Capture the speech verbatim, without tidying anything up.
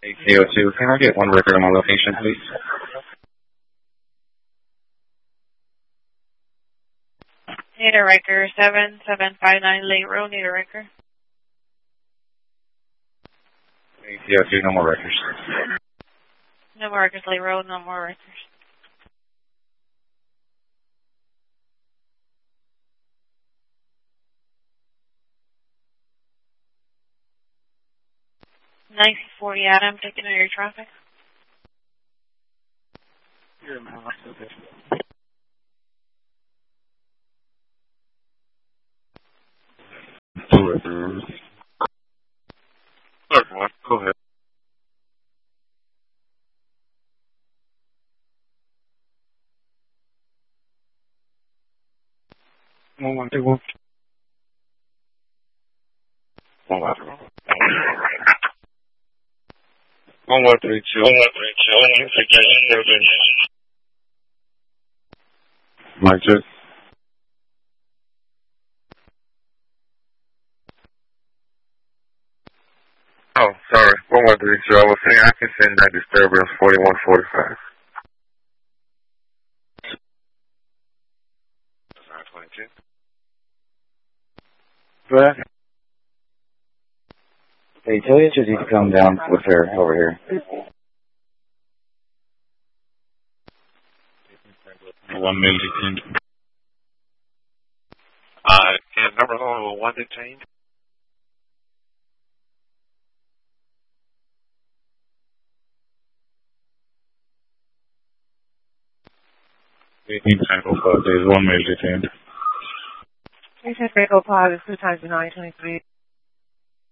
C O two, can I get one record on my location, please? Need a record, seven seven five nine Lake Road, need a record. C O two, no more records. No more records, Lake Road, no more records. nineteen forty Adam, taking out your traffic. You're in my house, okay. Two records. Third one, go ahead. One, one, two, one. One, one, two, one. One, one, three, two. One, one, three, two. One, one, three, two. Mike, check. Oh, sorry. One, one, three, two. I was saying I can send that disturbance forty-one forty-five. nine twenty-two. Go ahead. Hey, tell you just need to come down with her over here. One minute detained. Uh, and number one, one detained. eighteen Franco Plaza, there's one male detained. eighteen Franco Plaza, two times nine twenty-three.